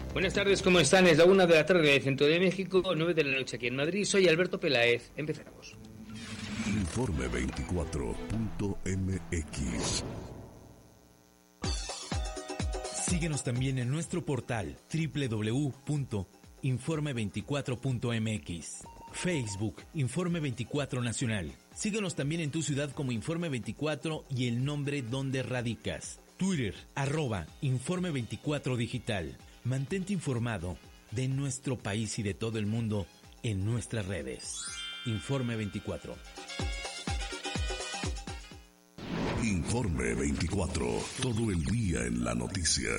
Buenas tardes, ¿cómo están? Es la 1 de la tarde del centro de México, 9 de la noche aquí en Madrid. Soy Alberto Peláez. Empezamos. Informe 24.mx. Síguenos también en nuestro portal www.informe24.mx. Facebook, Informe 24 Nacional. Síguenos también en tu ciudad como Informe 24 y el nombre donde radicas. Twitter, @Informe 24 Digital. Mantente informado de nuestro país y de todo el mundo en nuestras redes. Informe 24. Informe 24. Todo el día en la noticia.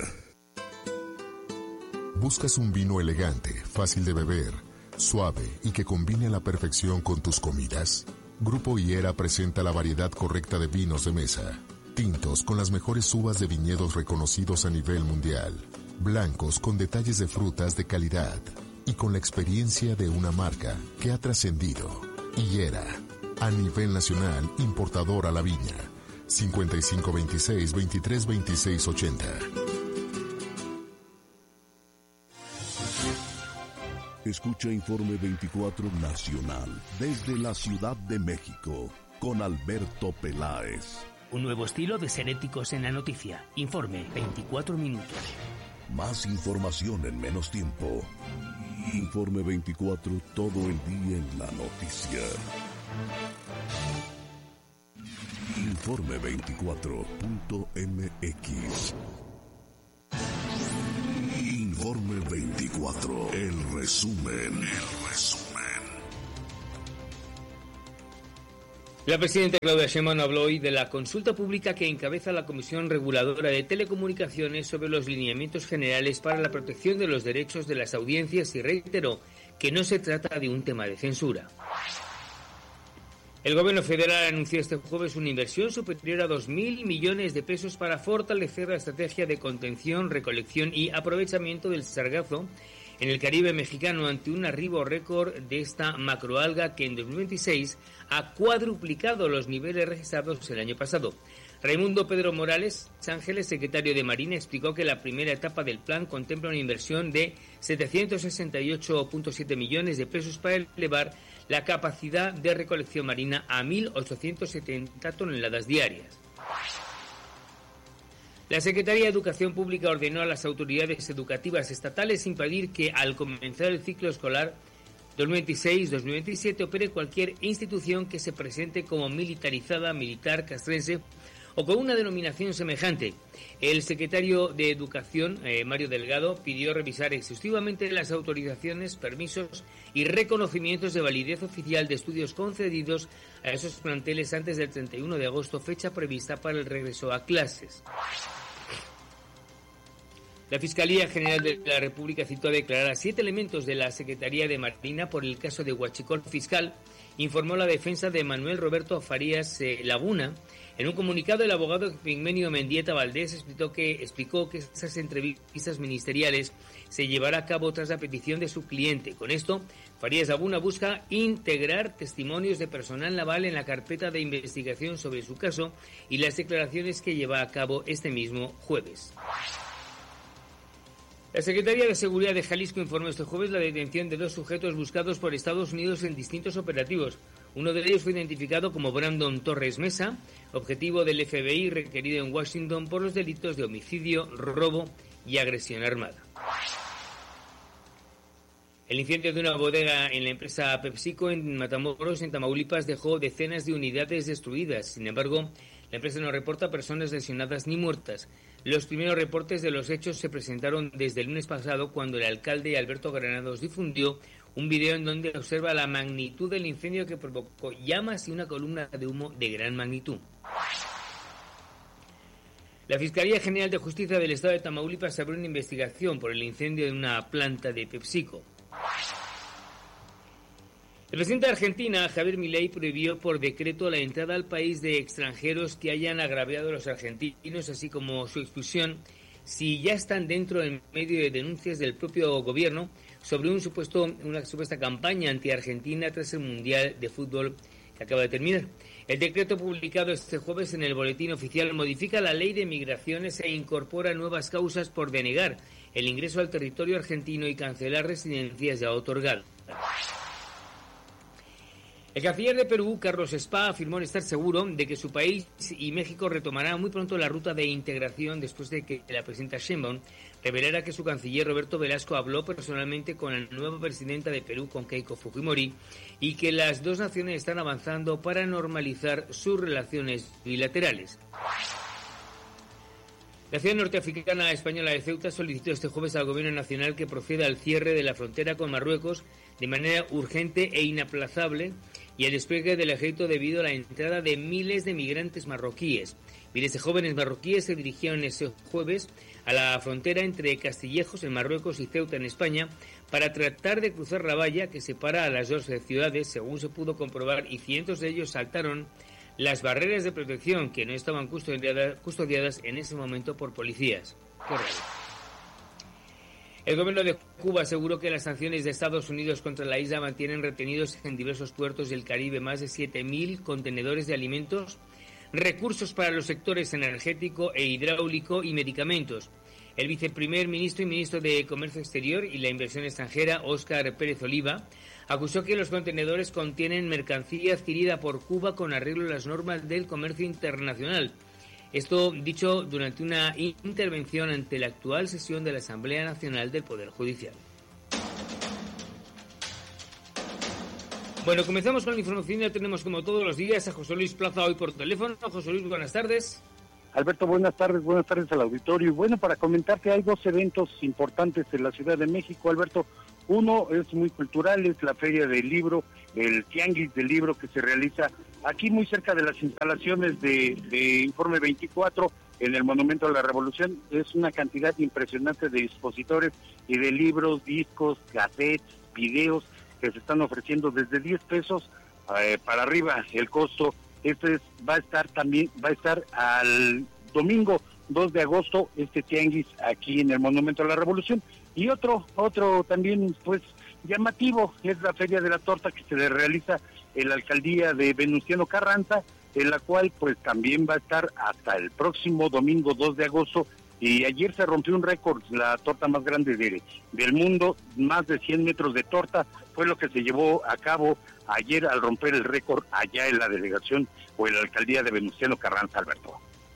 ¿Buscas un vino elegante, fácil de beber, suave y que combine a la perfección con tus comidas? Grupo Higuera presenta la variedad correcta de vinos de mesa. Tintos con las mejores uvas de viñedos reconocidos a nivel mundial. Blancos con detalles de frutas de calidad y con la experiencia de una marca que ha trascendido. Higuera, a nivel nacional, importador a la viña. 5526-232680. Escucha Informe 24 Nacional desde la Ciudad de México con Alberto Peláez. Un nuevo estilo de ser éticos en la noticia. Informe 24 minutos. Más información en menos tiempo. Informe 24, todo el día en la noticia. Informe 24.mx. Informe 24, el resumen. La presidenta Claudia Sheinbaum habló hoy de la consulta pública que encabeza la Comisión Reguladora de Telecomunicaciones sobre los lineamientos generales para la protección de los derechos de las audiencias y reiteró que no se trata de un tema de censura. El gobierno federal anunció este jueves una inversión superior a 2.000 millones de pesos para fortalecer la estrategia de contención, recolección y aprovechamiento del sargazo en el Caribe mexicano ante un arribo récord de esta macroalga que en 2026 ha cuadruplicado los niveles registrados el año pasado. Raimundo Pedro Morales Ángeles, secretario de Marina, explicó que la primera etapa del plan contempla una inversión de 768,7 millones de pesos para elevar la capacidad de recolección marina a 1.870 toneladas diarias. La Secretaría de Educación Pública ordenó a las autoridades educativas estatales impedir que al comenzar el ciclo escolar 2026-2027 opere cualquier institución que se presente como militarizada, militar, castrense o con una denominación semejante. El secretario de Educación, Mario Delgado, pidió revisar exhaustivamente las autorizaciones, permisos y reconocimientos de validez oficial de estudios concedidos a esos planteles antes del 31 de agosto, fecha prevista para el regreso a clases. La Fiscalía General de la República citó a declarar a 7 elementos de la Secretaría de Marina por el caso de huachicol fiscal, informó la defensa de Manuel Roberto Farías Laguna. En un comunicado, el abogado Epigmenio Mendieta Valdés explicó que esas entrevistas ministeriales se llevará a cabo tras la petición de su cliente. Con esto, Farías Laguna busca integrar testimonios de personal naval en la carpeta de investigación sobre su caso y las declaraciones que lleva a cabo este mismo jueves. La Secretaría de Seguridad de Jalisco informó este jueves la detención de 2 sujetos buscados por Estados Unidos en distintos operativos. Uno de ellos fue identificado como Brandon Torres Mesa, objetivo del FBI requerido en Washington por los delitos de homicidio, robo y agresión armada. El incendio de una bodega en la empresa PepsiCo en Matamoros, en Tamaulipas, dejó decenas de unidades destruidas. Sin embargo, la empresa no reporta personas lesionadas ni muertas. Los primeros reportes de los hechos se presentaron desde el lunes pasado, cuando el alcalde Alberto Granados difundió un video en donde observa la magnitud del incendio que provocó llamas y una columna de humo de gran magnitud. La Fiscalía General de Justicia del Estado de Tamaulipas abrió una investigación por el incendio de una planta de PepsiCo. El presidente de Argentina, Javier Milei, prohibió por decreto la entrada al país de extranjeros que hayan agraviado a los argentinos, así como su expulsión si ya están dentro en medio de denuncias del propio gobierno sobre una supuesta campaña anti-argentina tras el Mundial de Fútbol que acaba de terminar. El decreto publicado este jueves en el Boletín Oficial modifica la Ley de Migraciones e incorpora nuevas causas por denegar el ingreso al territorio argentino y cancelar residencias ya otorgadas. El canciller de Perú, Carlos Spa, afirmó estar seguro de que su país y México retomarán muy pronto la ruta de integración después de que la presidenta Sheinbaum revelara que su canciller Roberto Velasco habló personalmente con la nueva presidenta de Perú, con Keiko Fujimori, y que las dos naciones están avanzando para normalizar sus relaciones bilaterales. La ciudad norteafricana española de Ceuta solicitó este jueves al Gobierno Nacional que proceda al cierre de la frontera con Marruecos de manera urgente e inaplazable y el despliegue del ejército debido a la entrada de miles de migrantes marroquíes. Miles de jóvenes marroquíes se dirigieron ese jueves a la frontera entre Castillejos en Marruecos y Ceuta en España para tratar de cruzar la valla que separa a las dos ciudades, según se pudo comprobar, y cientos de ellos saltaron las barreras de protección que no estaban custodiadas en ese momento por policías. El gobierno de Cuba aseguró que las sanciones de Estados Unidos contra la isla mantienen retenidos en diversos puertos del Caribe más de 7.000 contenedores de alimentos, recursos para los sectores energético e hidráulico y medicamentos. El viceprimer ministro y ministro de Comercio Exterior y la Inversión Extranjera, Óscar Pérez Oliva, acusó que los contenedores contienen mercancía adquirida por Cuba con arreglo a las normas del comercio internacional. Esto dicho durante una intervención ante la actual sesión de la Asamblea Nacional del Poder Judicial. Bueno, comenzamos con la información. Ya tenemos como todos los días a José Luis Plaza hoy por teléfono. José Luis, buenas tardes. Alberto, buenas tardes al auditorio. Y bueno, para comentar que hay dos eventos importantes en la Ciudad de México, Alberto. Uno es muy cultural, es la Feria del Libro, el Tianguis del Libro que se realiza aquí muy cerca de las instalaciones de Informe 24 en el Monumento a la Revolución. Es una cantidad impresionante de expositores y de libros, discos, cassettes, videos que se están ofreciendo desde 10 pesos para arriba el costo. Va a estar al domingo 2 de agosto este tianguis aquí en el Monumento a la Revolución. Y otro también pues llamativo es la Feria de la Torta que se le realiza en la alcaldía de Venustiano Carranza, en la cual pues también va a estar hasta el próximo domingo 2 de agosto. Y ayer se rompió un récord, la torta más grande del mundo, más de 100 metros de torta, fue lo que se llevó a cabo ayer al romper el récord allá en la delegación o en la alcaldía de Venustiano Carranza, Alberto.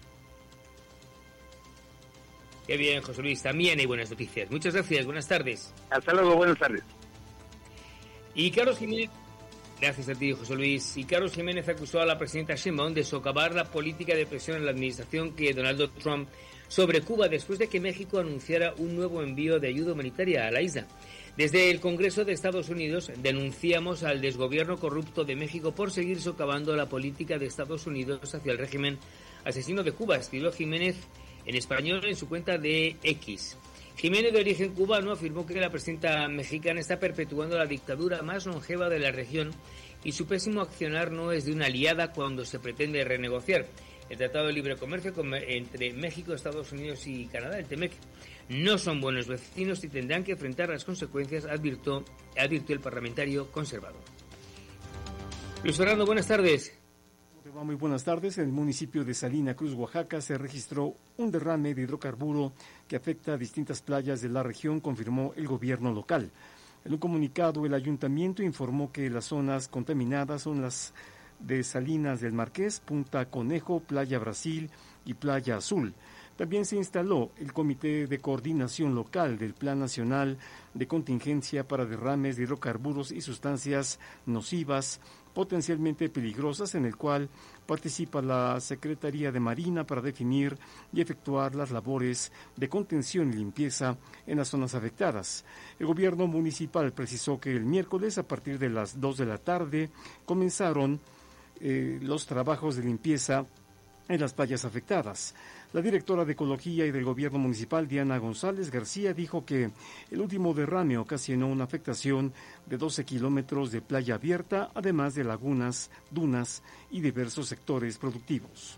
Qué bien, José Luis, también hay buenas noticias. Muchas gracias, buenas tardes. Hasta luego, buenas tardes. Y Carlos Jiménez, gracias a ti, José Luis. Y Carlos Jiménez acusó a la presidenta Sheinbaum de socavar la política de presión en la administración que Donald Trump sobre Cuba después de que México anunciara un nuevo envío de ayuda humanitaria a la isla. Desde el Congreso de Estados Unidos denunciamos al desgobierno corrupto de México por seguir socavando la política de Estados Unidos hacia el régimen asesino de Cuba, escribió Jiménez en español en su cuenta de X. Jiménez, de origen cubano, afirmó que la presidenta mexicana está perpetuando la dictadura más longeva de la región y su pésimo accionar no es de una aliada cuando se pretende renegociar el Tratado de Libre Comercio entre México, Estados Unidos y Canadá, el TEMEC. No son buenos vecinos y tendrán que enfrentar las consecuencias, advirtió el parlamentario conservador. Luis Fernando, buenas tardes. Muy buenas tardes. En el municipio de Salina Cruz, Oaxaca, se registró un derrame de hidrocarburo que afecta a distintas playas de la región, confirmó el gobierno local. En un comunicado, el ayuntamiento informó que las zonas contaminadas son las de Salinas del Marqués, Punta Conejo, Playa Brasil y Playa Azul. También se instaló el Comité de Coordinación Local del Plan Nacional de Contingencia para Derrames de Hidrocarburos y Sustancias Nocivas potencialmente peligrosas, en el cual participa la Secretaría de Marina para definir y efectuar las labores de contención y limpieza en las zonas afectadas. El gobierno municipal precisó que el miércoles, a partir de las 2 de la tarde, comenzaron los trabajos de limpieza en las playas afectadas. La directora de Ecología y del Gobierno Municipal, Diana González García, dijo que el último derrame ocasionó una afectación de 12 kilómetros de playa abierta, además de lagunas, dunas y diversos sectores productivos.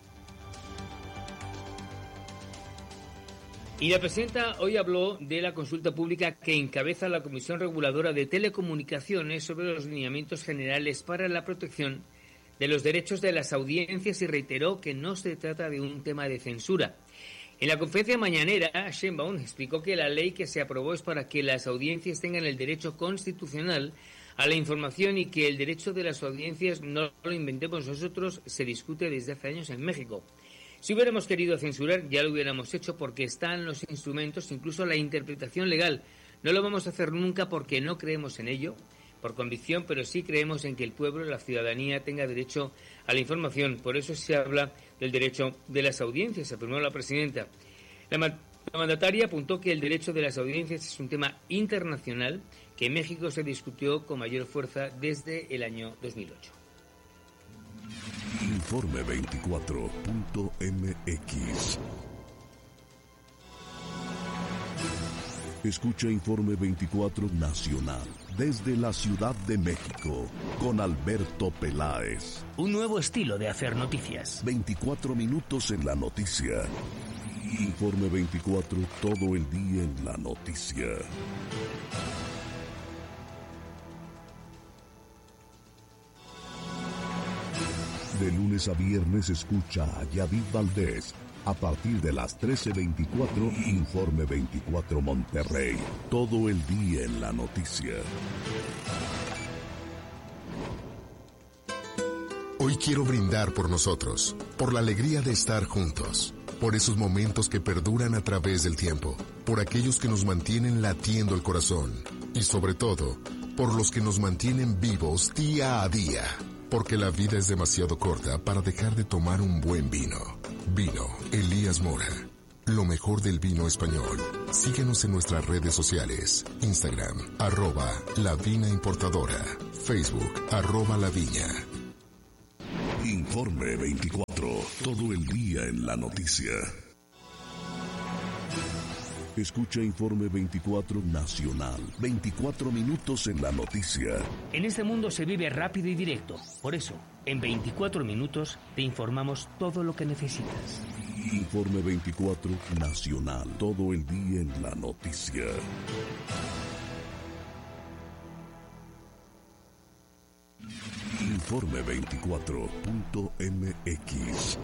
Y la presidenta hoy habló de la consulta pública que encabeza la Comisión Reguladora de Telecomunicaciones sobre los lineamientos generales para la protección de los derechos de las audiencias y reiteró que no se trata de un tema de censura. En la conferencia mañanera, Sheinbaum explicó que la ley que se aprobó es para que las audiencias tengan el derecho constitucional a la información y que el derecho de las audiencias no lo inventemos nosotros, se discute desde hace años en México. Si hubiéramos querido censurar, ya lo hubiéramos hecho porque están los instrumentos, incluso la interpretación legal. No lo vamos a hacer nunca porque no creemos en ello, por convicción, pero sí creemos en que el pueblo, la ciudadanía, tenga derecho a la información. Por eso se habla del derecho de las audiencias, afirmó la presidenta. La mandataria apuntó que el derecho de las audiencias es un tema internacional que en México se discutió con mayor fuerza desde el año 2008. Informe 24.mx. Escucha Informe 24 Nacional desde la Ciudad de México con Alberto Peláez. Un nuevo estilo de hacer noticias. 24 minutos en la noticia. Informe 24, todo el día en la noticia. De lunes a viernes escucha a Yadid Valdés. A partir de las 13:24, Informe 24 Monterrey. Todo el día en la noticia. Hoy quiero brindar por nosotros, por la alegría de estar juntos, por esos momentos que perduran a través del tiempo, por aquellos que nos mantienen latiendo el corazón y sobre todo, por los que nos mantienen vivos día a día. Porque la vida es demasiado corta para dejar de tomar un buen vino. Vino Elías Mora. Lo mejor del vino español. Síguenos en nuestras redes sociales. Instagram, @lavinaimportadora. Facebook, @laviña. Informe 24. Todo el día en la noticia. Escucha Informe 24 Nacional. 24 minutos en la noticia. En este mundo se vive rápido y directo. Por eso, en 24 minutos te informamos todo lo que necesitas. Informe 24 Nacional. Todo el día en la noticia. Informe 24.mx.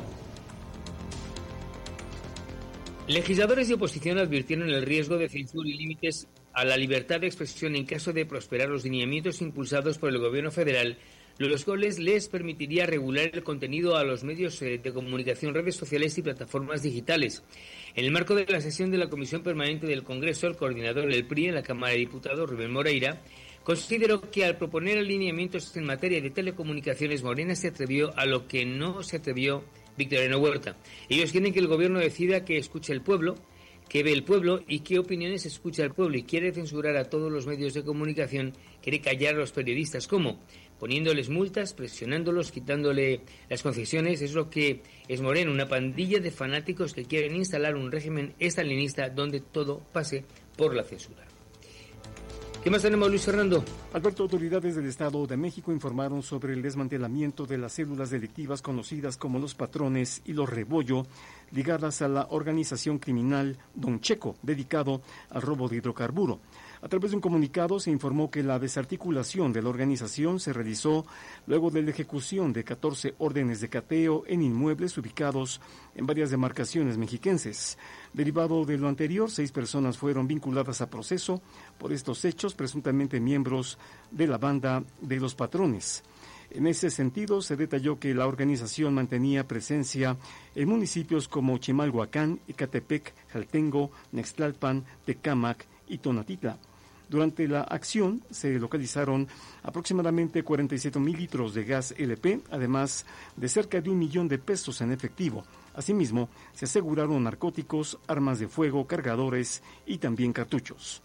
Legisladores de oposición advirtieron el riesgo de censura y límites a la libertad de expresión en caso de prosperar los lineamientos impulsados por el Gobierno federal, los cuales les permitiría regular el contenido a los medios de comunicación, redes sociales y plataformas digitales. En el marco de la sesión de la Comisión Permanente del Congreso, el coordinador del PRI en la Cámara de Diputados, Rubén Moreira, consideró que al proponer alineamientos en materia de telecomunicaciones, Morena se atrevió a lo que no se atrevió Victoriano Huerta. Ellos quieren que el gobierno decida qué escucha el pueblo, qué ve el pueblo y qué opiniones escucha el pueblo, y quiere censurar a todos los medios de comunicación, quiere callar a los periodistas. ¿Cómo? Poniéndoles multas, presionándolos, quitándole las concesiones. Es lo que es Morena, una pandilla de fanáticos que quieren instalar un régimen estalinista donde todo pase por la censura. ¿Qué más tenemos, Luis Fernando? Alberto, autoridades del Estado de México informaron sobre el desmantelamiento de las células delictivas conocidas como los Patrones y los Rebollo, ligadas a la organización criminal Don Checo, dedicado al robo de hidrocarburo. A través de un comunicado se informó que la desarticulación de la organización se realizó luego de la ejecución de 14 órdenes de cateo en inmuebles ubicados en varias demarcaciones mexiquenses. Derivado de lo anterior, 6 personas fueron vinculadas a proceso por estos hechos, presuntamente miembros de la banda de los Patrones. En ese sentido, se detalló que la organización mantenía presencia en municipios como Chimalhuacán, Ecatepec, Jaltengo, Nextlalpan, Tecámac y Tonatitla. Durante la acción se localizaron aproximadamente 47,000 litros de gas LP, además de cerca de 1 millón de pesos en efectivo. Asimismo, se aseguraron narcóticos, armas de fuego, cargadores y también cartuchos.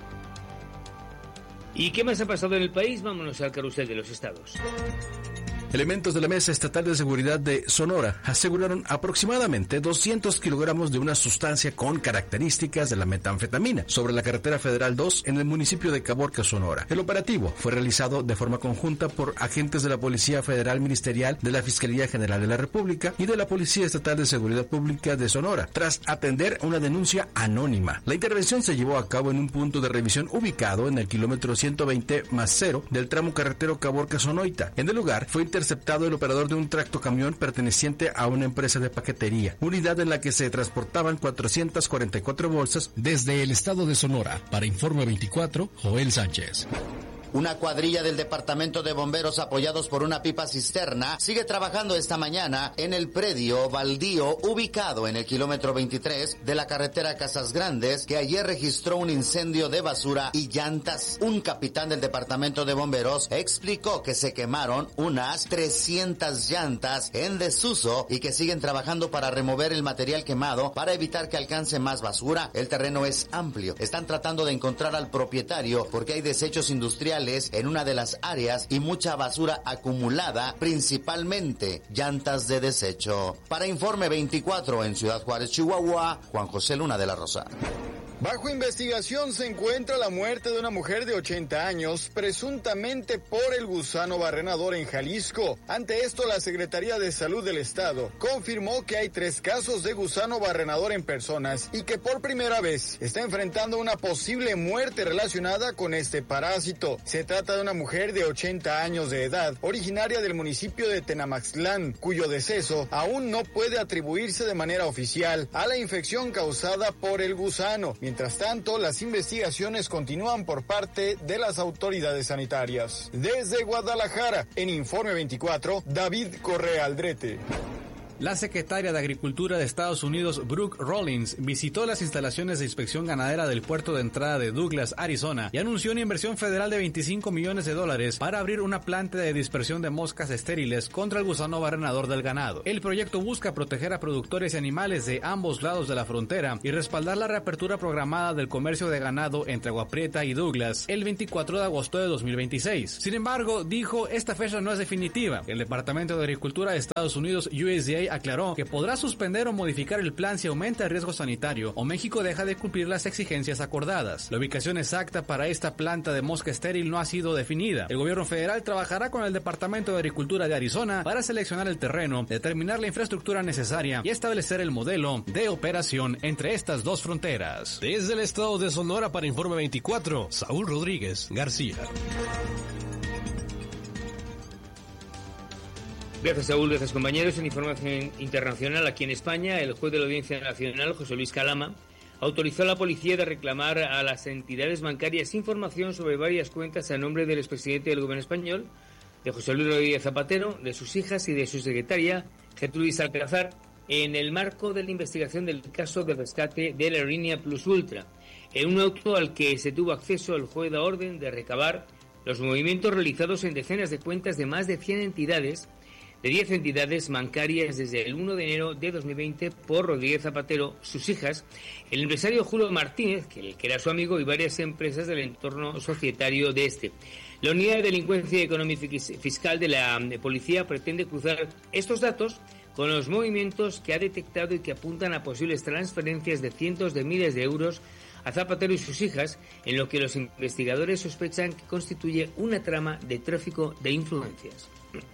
¿Y qué más ha pasado en el país? Vámonos al carrusel de los estados. Elementos de la Mesa Estatal de Seguridad de Sonora aseguraron aproximadamente 200 kilogramos de una sustancia con características de la metanfetamina sobre la carretera Federal 2 en el municipio de Caborca, Sonora. El operativo fue realizado de forma conjunta por agentes de la Policía Federal Ministerial, de la Fiscalía General de la República y de la Policía Estatal de Seguridad Pública de Sonora, tras atender una denuncia anónima. La intervención se llevó a cabo en un punto de revisión ubicado en el kilómetro 120+0 del tramo carretero Caborca-Sonoita. En el lugar fue interceptado el operador de un tractocamión perteneciente a una empresa de paquetería, unidad en la que se transportaban 444 bolsas desde el estado de Sonora. Para Informe 24, Joel Sánchez. Una cuadrilla del Departamento de Bomberos, apoyados por una pipa cisterna, sigue trabajando esta mañana en el predio baldío ubicado en el kilómetro 23 de la carretera Casas Grandes, que ayer registró un incendio de basura y llantas. Un capitán del Departamento de Bomberos explicó que se quemaron unas 300 llantas en desuso y que siguen trabajando para remover el material quemado para evitar que alcance más basura. El terreno es amplio. Están tratando de encontrar al propietario porque hay desechos industriales en una de las áreas y mucha basura acumulada, principalmente llantas de desecho. Para Informe 24 en Ciudad Juárez, Chihuahua, Juan José Luna de la Rosa. Bajo investigación se encuentra la muerte de una mujer de 80 años, presuntamente por el gusano barrenador en Jalisco. Ante esto, la Secretaría de Salud del Estado confirmó que hay 3 casos de gusano barrenador en personas y que por primera vez está enfrentando una posible muerte relacionada con este parásito. Se trata de una mujer de 80 años de edad, originaria del municipio de Tenamaxtlán, cuyo deceso aún no puede atribuirse de manera oficial a la infección causada por el gusano. Mientras tanto, las investigaciones continúan por parte de las autoridades sanitarias. Desde Guadalajara, en Informe 24, David Correa Aldrete. La secretaria de Agricultura de Estados Unidos, Brooke Rollins, visitó las instalaciones de inspección ganadera del puerto de entrada de Douglas, Arizona, y anunció una inversión federal de $25 millones para abrir una planta de dispersión de moscas estériles contra el gusano barrenador del ganado. El proyecto busca proteger a productores y animales de ambos lados de la frontera y respaldar la reapertura programada del comercio de ganado entre Agua Prieta y Douglas el 24 de agosto de 2026. Sin embargo, dijo, esta fecha no es definitiva. El Departamento de Agricultura de Estados Unidos, USDA, aclaró que podrá suspender o modificar el plan si aumenta el riesgo sanitario o México deja de cumplir las exigencias acordadas. La ubicación exacta para esta planta de mosca estéril no ha sido definida. El gobierno federal trabajará con el Departamento de Agricultura de Arizona para seleccionar el terreno, determinar la infraestructura necesaria y establecer el modelo de operación entre estas dos fronteras. Desde el estado de Sonora para Informe 24, Saúl Rodríguez García. Gracias, Saúl. Gracias, compañeros. En información internacional, aquí en España, el juez de la Audiencia Nacional, José Luis Calama, autorizó a la policía de reclamar a las entidades bancarias información sobre varias cuentas a nombre del expresidente del gobierno español, de José Luis Rodríguez Zapatero, de sus hijas y de su secretaria, Gertrudis Alcázar, en el marco de la investigación del caso de rescate de la aerolínea Plus Ultra. En un auto al que se tuvo acceso, el juez da orden de recabar los movimientos realizados en decenas de cuentas de más de 100 entidades, de 10 entidades bancarias desde el 1 de enero de 2020 por Rodríguez Zapatero, sus hijas, el empresario Julio Martínez, que era su amigo, y varias empresas del entorno societario de este. La Unidad de Delincuencia Económica y Fiscal de la Policía pretende cruzar estos datos con los movimientos que ha detectado y que apuntan a posibles transferencias de cientos de miles de euros a Zapatero y sus hijas, en lo que los investigadores sospechan que constituye una trama de tráfico de influencias.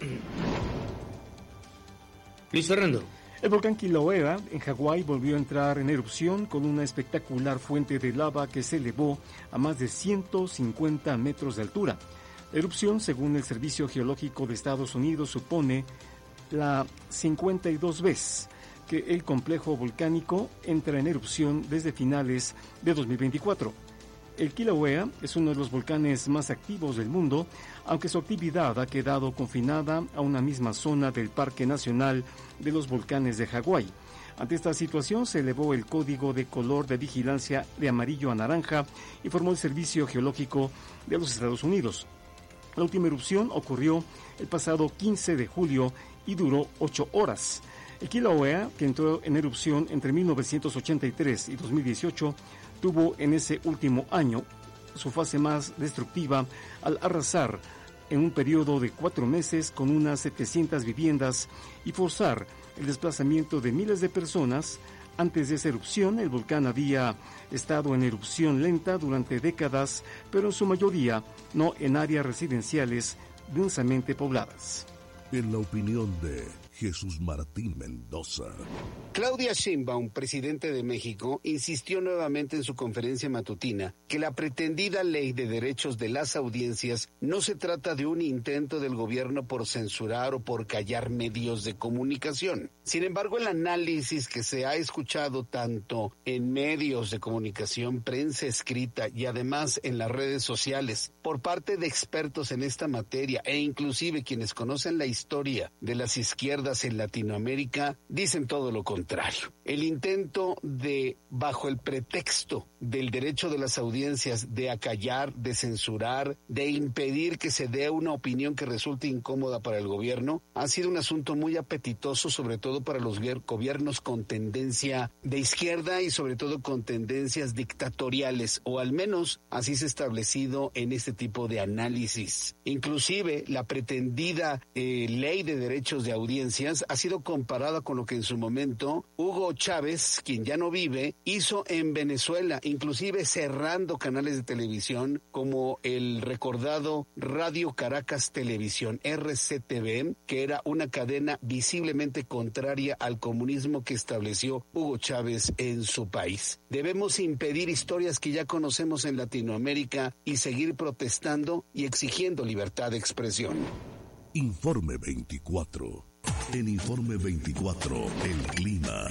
Luis Fernando. El volcán Kilauea en Hawái volvió a entrar en erupción con una espectacular fuente de lava que se elevó a más de 150 metros de altura. La erupción, según el Servicio Geológico de Estados Unidos, supone la 52 vez que el complejo volcánico entra en erupción desde finales de 2024. El Kilauea es uno de los volcanes más activos del mundo, aunque su actividad ha quedado confinada a una misma zona del Parque Nacional de los Volcanes de Hawái. Ante esta situación se elevó el código de color de vigilancia de amarillo a naranja, informó el Servicio Geológico de los Estados Unidos. La última erupción ocurrió el pasado 15 de julio y duró 8 horas. El Kilauea, que entró en erupción entre 1983 y 2018, tuvo en ese último año su fase más destructiva al arrasar en un periodo de 4 meses con unas 700 viviendas y forzar el desplazamiento de miles de personas. Antes de esa erupción, el volcán había estado en erupción lenta durante décadas, pero en su mayoría no en áreas residenciales densamente pobladas. En la opinión de Jesús Martín Mendoza. Claudia Sheinbaum, presidente de México, insistió nuevamente en su conferencia matutina que la pretendida ley de derechos de las audiencias no se trata de un intento del gobierno por censurar o por callar medios de comunicación. Sin embargo, el análisis que se ha escuchado tanto en medios de comunicación, prensa escrita y además en las redes sociales por parte de expertos en esta materia e inclusive quienes conocen la historia de las izquierdas en Latinoamérica, dicen todo lo contrario. El intento de, bajo el pretexto del derecho de las audiencias, de acallar, de censurar, de impedir que se dé una opinión que resulte incómoda para el gobierno, ha sido un asunto muy apetitoso, sobre todo para los gobiernos con tendencia de izquierda y sobre todo con tendencias dictatoriales, o al menos así se ha establecido en este tipo de análisis. Inclusive la pretendida ley de derechos de audiencias ha sido comparada con lo que en su momento Hugo Chávez, quien ya no vive, hizo en Venezuela, inclusive cerrando canales de televisión como el recordado Radio Caracas Televisión, RCTV, que era una cadena visiblemente contraria al comunismo que estableció Hugo Chávez en su país. Debemos impedir historias que ya conocemos en Latinoamérica y seguir protestando y exigiendo libertad de expresión. Informe 24. En Informe 24, el clima.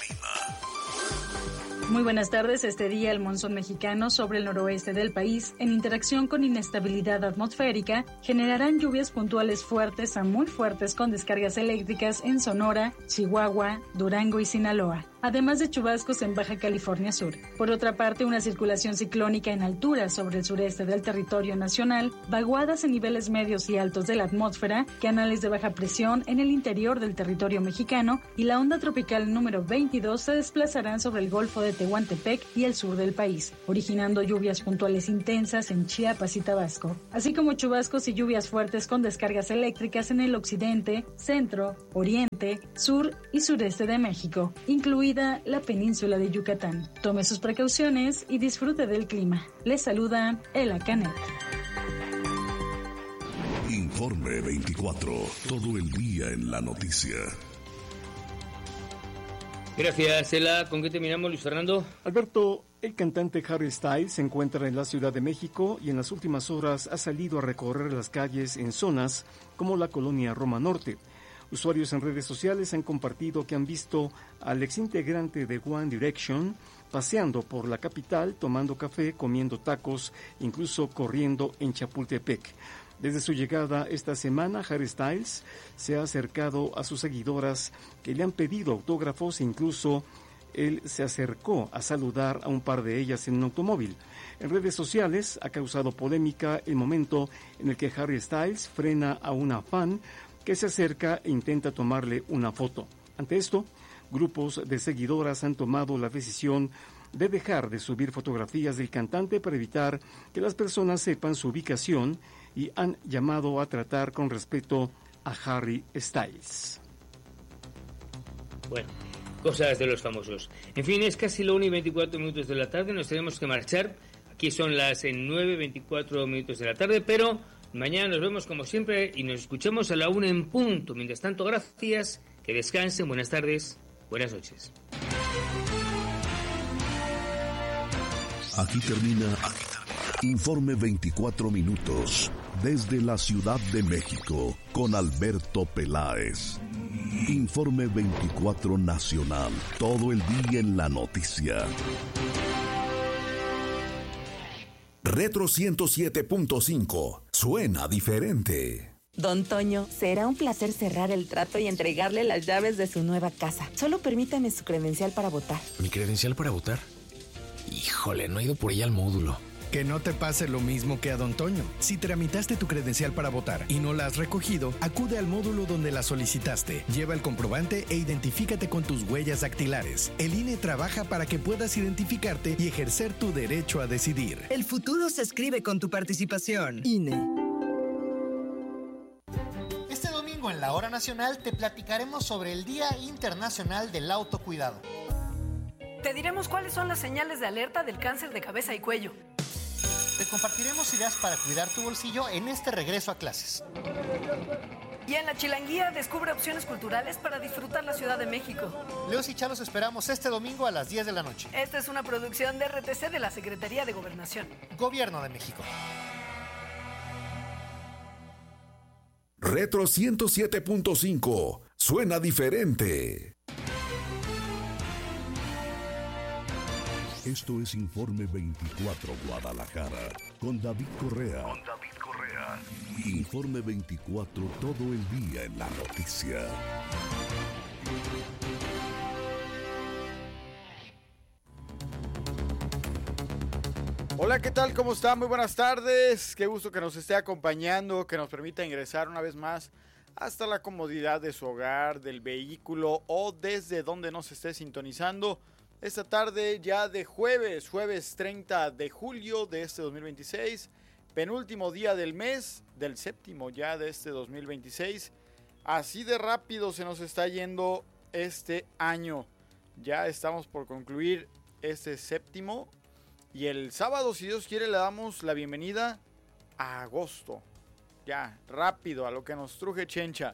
Muy buenas tardes. Este día el monzón mexicano sobre el noroeste del país, en interacción con inestabilidad atmosférica, generarán lluvias puntuales fuertes a muy fuertes con descargas eléctricas en Sonora, Chihuahua, Durango y Sinaloa, además de chubascos en Baja California Sur. Por otra parte, una circulación ciclónica en altura sobre el sureste del territorio nacional, vaguadas en niveles medios y altos de la atmósfera, canales de baja presión en el interior del territorio mexicano y la onda tropical número 22 se desplazarán sobre el Golfo de Tehuantepec y el sur del país, originando lluvias puntuales intensas en Chiapas y Tabasco, así como chubascos y lluvias fuertes con descargas eléctricas en el occidente, centro, oriente, sur y sureste de México, incluida la península de Yucatán. Tome sus precauciones y disfrute del clima. Les saluda Ela Canet. Informe 24. Todo el día en la noticia. Gracias, Ela. ¿Con qué terminamos, Luis Fernando? Alberto, el cantante Harry Styles se encuentra en la Ciudad de México y en las últimas horas ha salido a recorrer las calles en zonas como la colonia Roma Norte. Usuarios en redes sociales han compartido que han visto al exintegrante de One Direction paseando por la capital, tomando café, comiendo tacos, incluso corriendo en Chapultepec. Desde su llegada esta semana, Harry Styles se ha acercado a sus seguidoras que le han pedido autógrafos e incluso él se acercó a saludar a un par de ellas en un automóvil. En redes sociales ha causado polémica el momento en el que Harry Styles frena a una fan que se acerca e intenta tomarle una foto. Ante esto, grupos de seguidoras han tomado la decisión de dejar de subir fotografías del cantante para evitar que las personas sepan su ubicación y han llamado a tratar con respeto a Harry Styles. Bueno, cosas de los famosos. En fin, es casi la 1:24 de la tarde, nos tenemos que marchar. Aquí son las 9:24 de la tarde, pero mañana nos vemos como siempre y nos escuchamos a la 1 en punto. Mientras tanto, gracias, que descansen, buenas tardes, buenas noches. Aquí termina Informe 24 minutos desde la Ciudad de México con Alberto Peláez. Informe 24 Nacional, todo el día en la noticia. Retro 107.5, suena diferente. Don Toño, será un placer cerrar el trato y entregarle las llaves de su nueva casa. Solo permítame su credencial para votar. ¿Mi credencial para votar? Híjole, no he ido por ella al módulo. Que no te pase lo mismo que a Don Toño. Si tramitaste tu credencial para votar y no la has recogido, acude al módulo donde la solicitaste. Lleva el comprobante e identifícate con tus huellas dactilares. El INE trabaja para que puedas identificarte y ejercer tu derecho a decidir. El futuro se escribe con tu participación. INE. Hora Nacional te platicaremos sobre el Día Internacional del Autocuidado. Te diremos cuáles son las señales de alerta del cáncer de cabeza y cuello. Te compartiremos ideas para cuidar tu bolsillo en este regreso a clases. Y en la Chilanguía descubre opciones culturales para disfrutar la Ciudad de México. Leos y Chalos esperamos este domingo a las 10 de la noche. Esta es una producción de RTC de la Secretaría de Gobernación. Gobierno de México. Retro 107.5. Suena diferente. Esto es Informe 24 Guadalajara, con David Correa. Informe 24, todo el día en la noticia. Hola, ¿qué tal? ¿Cómo está? Muy buenas tardes. Qué gusto que nos esté acompañando, que nos permita ingresar una vez más hasta la comodidad de su hogar, del vehículo o desde donde nos esté sintonizando. Esta tarde ya de jueves 30 de julio de este 2026, penúltimo día del mes, del séptimo ya de este 2026. Así de rápido se nos está yendo este año. Ya estamos por concluir este séptimo y el sábado, si Dios quiere, le damos la bienvenida a agosto. Ya, rápido, a lo que nos truje Chencha.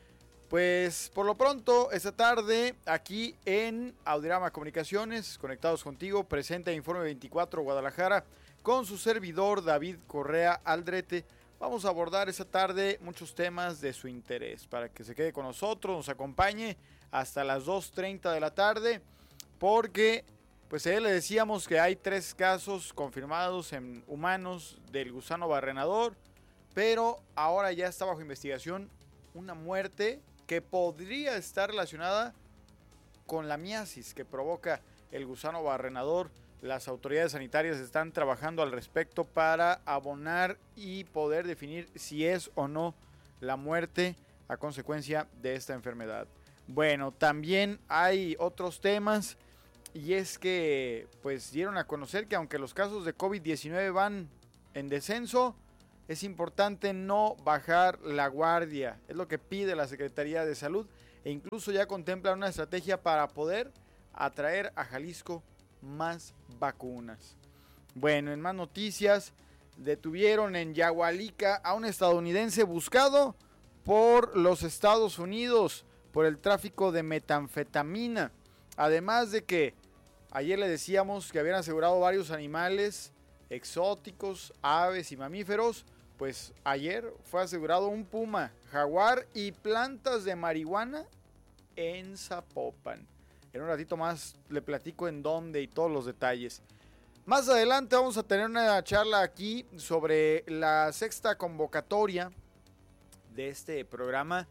Pues por lo pronto, esta tarde aquí en Audirama Comunicaciones, conectados contigo, presenta Informe 24 Guadalajara con su servidor David Correa Aldrete. Vamos a abordar esta tarde muchos temas de su interés para que se quede con nosotros, nos acompañe hasta las 2:30 de la tarde, porque pues a él le decíamos que hay 3 casos confirmados en humanos del gusano barrenador, pero ahora ya está bajo investigación una muerte que podría estar relacionada con la miasis que provoca el gusano barrenador. Las autoridades sanitarias están trabajando al respecto para abonar y poder definir si es o no la muerte a consecuencia de esta enfermedad. Bueno, también hay otros temas, y es que pues dieron a conocer que aunque los casos de COVID-19 van en descenso, es importante no bajar la guardia. Es lo que pide la Secretaría de Salud, e incluso ya contemplan una estrategia para poder atraer a Jalisco más vacunas. Bueno, en más noticias, detuvieron en Yahualica a un estadounidense buscado por los Estados Unidos por el tráfico de metanfetamina. Además de que ayer le decíamos que habían asegurado varios animales exóticos, aves y mamíferos. Pues ayer fue asegurado un puma, jaguar y plantas de marihuana en Zapopan. En un ratito más le platico en dónde y todos los detalles. Más adelante vamos a tener una charla aquí sobre la 6ª convocatoria de este programa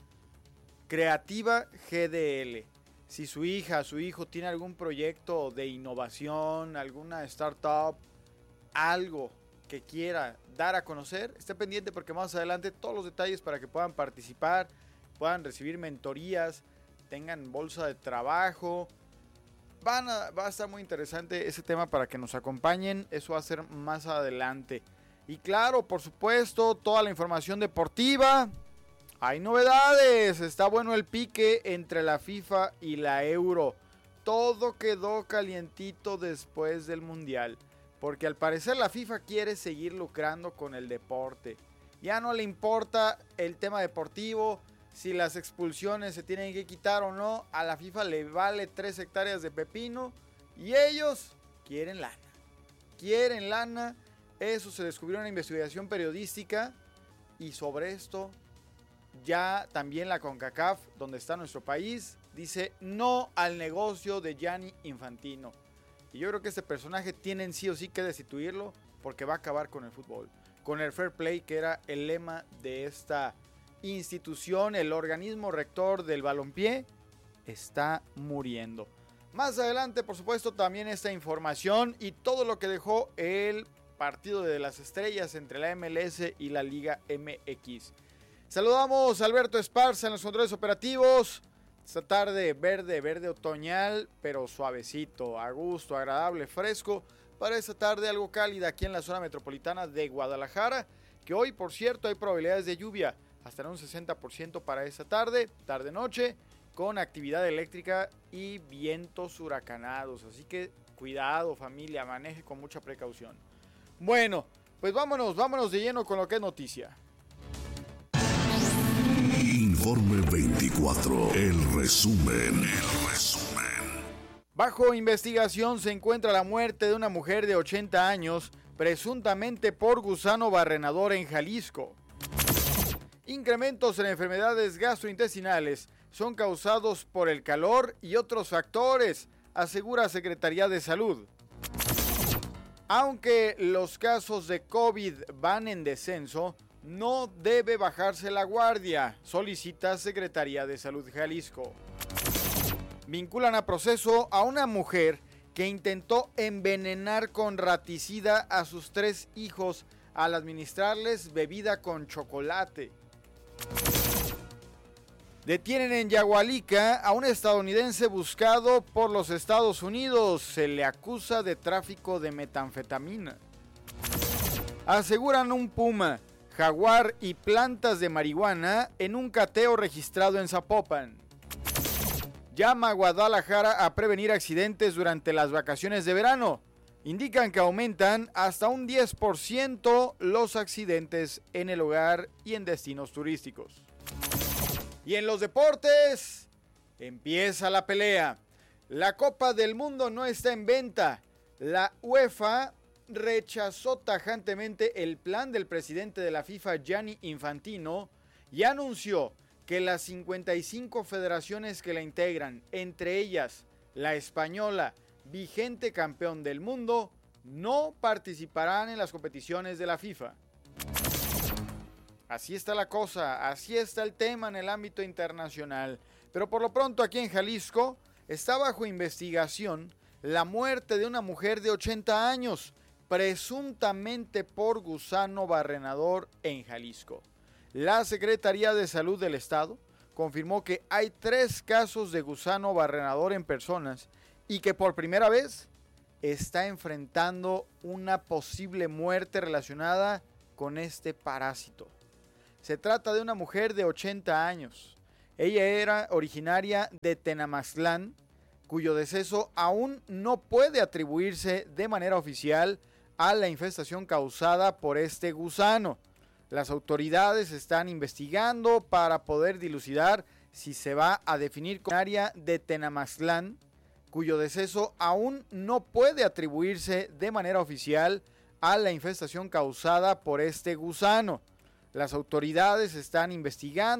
Creativa GDL. Si su hija, su hijo tiene algún proyecto de innovación, alguna startup, algo que quiera dar a conocer, esté pendiente porque más adelante todos los detalles para que puedan participar, puedan recibir mentorías, tengan bolsa de trabajo. Va a estar muy interesante ese tema para que nos acompañen. Eso va a ser más adelante. Y claro, por supuesto, toda la información deportiva. Hay novedades. Está bueno el pique entre la FIFA y la Euro. Todo quedó calientito después del Mundial. Porque al parecer la FIFA quiere seguir lucrando con el deporte. Ya no le importa el tema deportivo, si las expulsiones se tienen que quitar o no. A la FIFA le vale 3 hectáreas de pepino y ellos quieren lana. Quieren lana. Eso se descubrió en una investigación periodística, y sobre esto ya también la CONCACAF, donde está nuestro país, dice no al negocio de Gianni Infantino. Y yo creo que este personaje tienen sí o sí que destituirlo, porque va a acabar con el fútbol, con el fair play, que era el lema de esta institución. El organismo rector del balompié está muriendo. Más adelante, por supuesto, también esta información y todo lo que dejó el partido de las estrellas entre la MLS y la Liga MX. Saludamos a Alberto Esparza en los controles operativos. Esta tarde verde otoñal, pero suavecito, a gusto, agradable, fresco. Para esta tarde algo cálida aquí en la zona metropolitana de Guadalajara, que hoy, por cierto, hay probabilidades de lluvia hasta en un 60% para esta tarde-noche, con actividad eléctrica y vientos huracanados. Así que cuidado, familia, maneje con mucha precaución. Bueno, pues vámonos de lleno con lo que es noticia. Informe 24, el resumen. Bajo investigación se encuentra la muerte de una mujer de 80 años, presuntamente por gusano barrenador en Jalisco. Incrementos en enfermedades gastrointestinales son causados por el calor y otros factores, asegura Secretaría de Salud. Aunque los casos de COVID van en descenso, no debe bajarse la guardia, solicita Secretaría de Salud Jalisco. Vinculan a proceso a una mujer que intentó envenenar con raticida a sus 3 hijos al administrarles bebida con chocolate. Detienen en Yagualica a un estadounidense buscado por los Estados Unidos. Se le acusa de tráfico de metanfetamina. Aseguran un puma, jaguar y plantas de marihuana en un cateo registrado en Zapopan. Llama a Guadalajara a prevenir accidentes durante las vacaciones de verano. Indican que aumentan hasta un 10% los accidentes en el hogar y en destinos turísticos. Y en los deportes, empieza la pelea. La Copa del Mundo no está en venta. La UEFA rechazó tajantemente el plan del presidente de la FIFA, Gianni Infantino, y anunció que las 55 federaciones que la integran, entre ellas la española, vigente campeón del mundo, no participarán en las competiciones de la FIFA. Así está la cosa, así está el tema en el ámbito internacional. Pero por lo pronto aquí en Jalisco está bajo investigación la muerte de una mujer de 80 años, presuntamente por gusano barrenador en Jalisco. La Secretaría de Salud del Estado confirmó que hay 3 casos de gusano barrenador en personas y que por primera vez está enfrentando una posible muerte relacionada con este parásito. Se trata de una mujer de 80 años. Ella era originaria de Tenamaxtlán, cuyo deceso aún no puede atribuirse de manera oficial a la infestación causada por este gusano. Las autoridades están investigando para poder dilucidar si se va a definir como área de Tenamaxtlán, cuyo deceso aún no puede atribuirse de manera oficial a la infestación causada por este gusano. Las autoridades están investigando